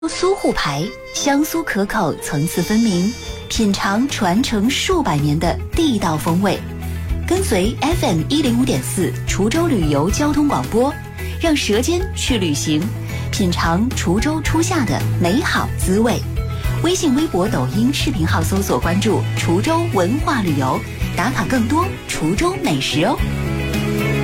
苏沪牌，香酥可口，层次分明，品尝传承数百年的地道风味。跟随 FM105.4 滁州旅游交通广播，让舌尖去旅行，品尝滁州初夏的美好滋味。微信、微博、抖音视频号搜索关注滁州文化旅游，打卡更多滁州美食哦。